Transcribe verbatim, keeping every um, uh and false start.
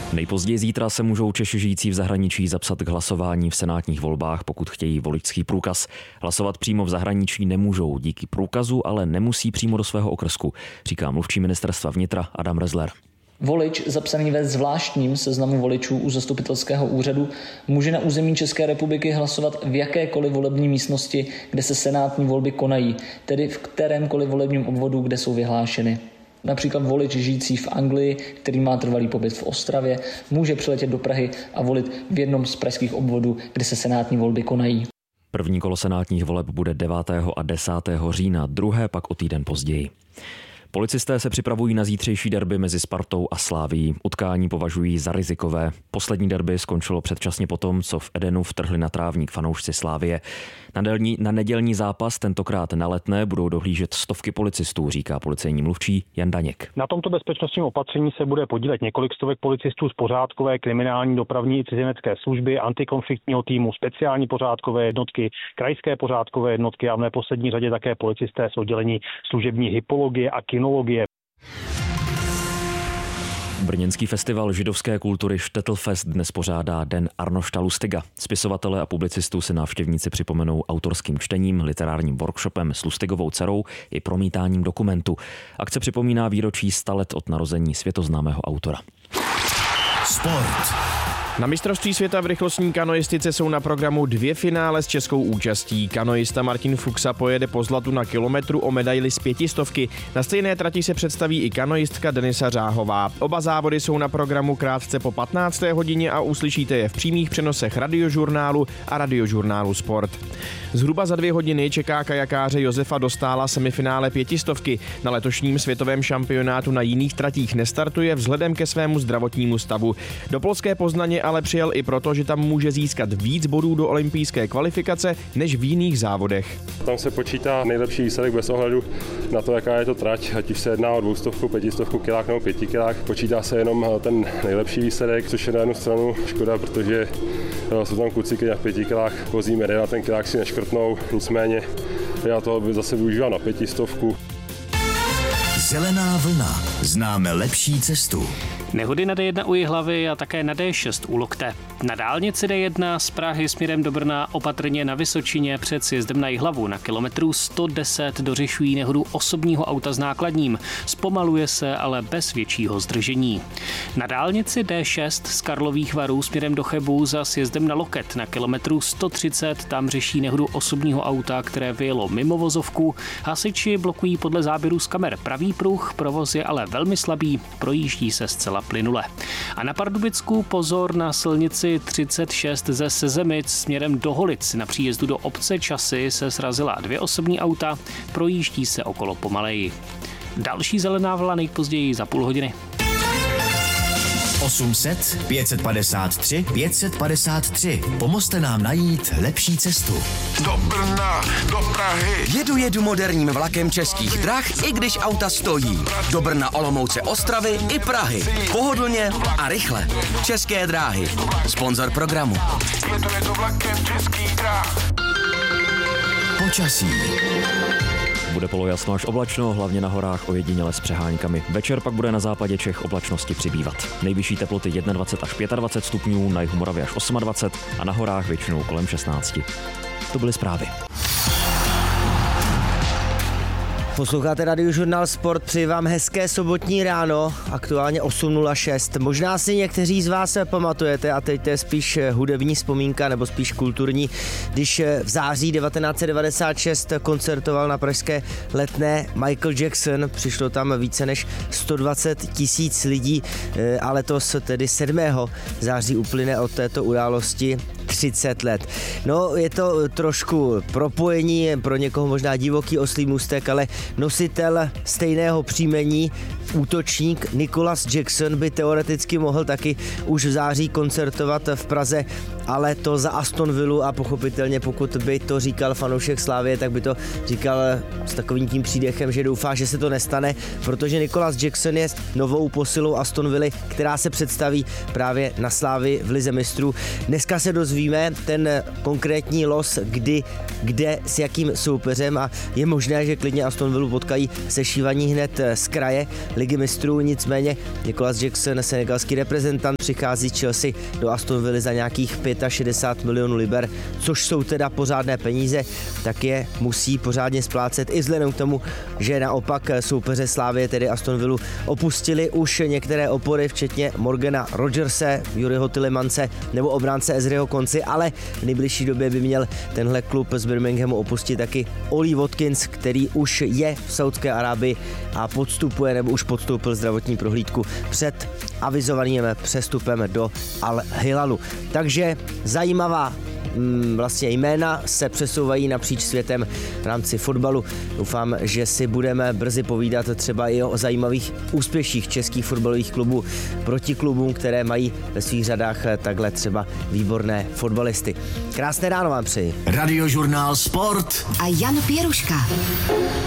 Nejpozději zítra se můžou Češi žijící v zahraničí zapsat k hlasování v senátních volbách, pokud chtějí voličský průkaz. Hlasovat přímo v zahraničí nemůžou díky průkazu, ale nemusí přímo do svého okrsku, říká mluvčí ministerstva vnitra Adam Rezler. Volič zapsaný ve zvláštním seznamu voličů u zastupitelského úřadu může na území České republiky hlasovat v jakékoliv volební místnosti, kde se senátní volby konají, tedy v kterémkoliv volebním obvodu, kde jsou vyhlášeny. Například volič žijící v Anglii, který má trvalý pobyt v Ostravě, může přiletět do Prahy a volit v jednom z pražských obvodů, kde se senátní volby konají. První kolo senátních voleb bude devátého a desátého října, druhé pak o týden později. Policisté se připravují na zítřejší derby mezi Spartou a Slavií. Utkání považují za rizikové. Poslední derby skončilo předčasně potom, co v Edenu vtrhli na trávník fanoušci Slavie. Na, delní, na nedělní zápas, tentokrát na Letné, budou dohlížet stovky policistů, říká policejní mluvčí Jan Daněk. Na tomto bezpečnostním opatření se bude podílet několik stovek policistů z pořádkové, kriminální, dopravní i cizinecké služby, antikonfliktního týmu, speciální pořádkové jednotky, krajské pořádkové jednotky a v neposlední řadě také policisté z oddělení služební hypologie a kinologie. Brněnský festival židovské kultury Štettlfest dnes pořádá Den Arnošta Lustiga. Spisovatele a publicistů si návštěvníci připomenou autorským čtením, literárním workshopem s Lustigovou dcerou i promítáním dokumentu. Akce připomíná výročí sta let od narození světoznámého autora. Sport. Na mistrovství světa v rychlostní kanoistice jsou na programu dvě finále s českou účastí. Kanoista Martin Fuxa pojede po zlatu na kilometru o medaili z pětistovky. Na stejné trati se představí i kanoistka Denisa Řáhová. Oba závody jsou na programu krátce po patnácté hodině a uslyšíte je v přímých přenosech Radiožurnálu a Radiožurnálu Sport. Zhruba za dvě hodiny čeká kajakáře Josefa Dostála semifinále pětistovky. Na letošním světovém šampionátu na jiných tratích nestartuje vzhledem ke svému zdravotnímu stavu. Do polské Poznaně ale přijel i proto, že tam může získat víc bodů do olympijské kvalifikace než v jiných závodech. Tam se počítá nejlepší výsledek bez ohledu na to, jaká je to trať, ať už se jedná o dvoustovku, pětistovku, kilák nebo pěti kilák. Počítá se jenom ten nejlepší výsledek, což je na jednu stranu škoda, protože jsou tam kluci, kteří na pěti kilách vozí medaile, ten kilák si neškrtnou, nicméně já to zase využívám na pětistovku. Zelená vlna. Známe lepší cestu. Nehody na D jedna u Jihlavy a také na D šest u Lokte. Na dálnici D jedna z Prahy směrem do Brna opatrně na Vysočině před sjezdem na Jihlavu na kilometru sto deset dořešují nehodu osobního auta s nákladním. Zpomaluje se, ale bez většího zdržení. Na dálnici D šest z Karlových Varů směrem do Chebu za sjezdem na Loket na kilometru sto třicet tam řeší nehodu osobního auta, které vyjelo mimo vozovku. Hasiči blokují podle záběrů z kamer pravý pruh, provoz je ale velmi slabý, projíždí se zcela plynule. A na Pardubicku pozor na silnici třicet šest ze Sezemic směrem do Holic. Na příjezdu do obce Časy se srazila dvě osobní auta, projíždí se okolo pomaleji. Další zelená vlna nejpozději za půl hodiny. osm set, pět set padesát tři, pět set padesát tři. Pomozte nám najít lepší cestu. Do Brna, do Prahy. Jedu jedu moderním vlakem Českých drah, i když auta stojí. Do Brna, Olomouce, Ostravy i Prahy. Pohodlně a rychle. České dráhy. Sponzor programu. Jedu jedu vlakem Českých drah. Počasí. Bude polojasno až oblačno, hlavně na horách ojediněle s přeháňkami. Večer pak bude na západě Čech oblačnosti přibývat. Nejvyšší teploty dvacet jedna až dvacet pět stupňů, na jihu Moravy až dvacet osm a na horách většinou kolem šestnáct. To byly zprávy. Posloucháte Radiožurnál Sport, přeji vám hezké sobotní ráno, aktuálně osm nula šest. Možná si někteří z vás pamatujete, a teď to je spíš hudební vzpomínka, nebo spíš kulturní, když v září devatenáct set devadesát šest koncertoval na pražské Letné Michael Jackson. Přišlo tam více než sto dvacet tisíc lidí, a letos tedy sedmého září uplyne od této události třicet let. No, je to trošku propojení, pro někoho možná divoký oslí můstek, ale nositel stejného příjmení, útočník Nicholas Jackson, by teoreticky mohl taky už v září koncertovat v Praze, ale to za Aston Villu, a pochopitelně pokud by to říkal fanoušek Slavie, tak by to říkal s takovým tím přídechem, že doufá, že se to nestane, protože Nicholas Jackson je novou posilou Aston Villy, která se představí právě na Slavii v Lize mistrů. Dneska se dozvíme ten konkrétní los, kdy, kde, s jakým soupeřem, a je možné, že klidně Aston Villu potkají sešívaní hned z kraje Ligy mistrů. Nicméně Nicolas Jackson, senegalský reprezentant, přichází Chelsea do Aston Villa za nějakých šedesát pět milionů liber, což jsou teda pořádné peníze, tak je musí pořádně splácet i vzhledem k tomu, že naopak soupeře Slávie, tedy Aston Villu, opustili už některé opory, včetně Morgana Rodgerse, Juriho Tillemance nebo obránce Ezriho Konci, ale v nejbližší době by měl tenhle klub z Birminghamu opustit taky Ollie Watkins, který už je v Saudské Arábii a podstupuje nebo už podstoupil zdravotní prohlídku před avizovaným přestupem do Al Hilalu. Takže zajímavá vlastně jména se přesouvají napříč světem v rámci fotbalu. Doufám, že si budeme brzy povídat třeba i o zajímavých úspěších českých fotbalových klubů proti klubům, které mají ve svých řadách takhle třeba výborné fotbalisty. Krásné ráno vám přeji. Radiožurnál Sport a Jan Pěruška.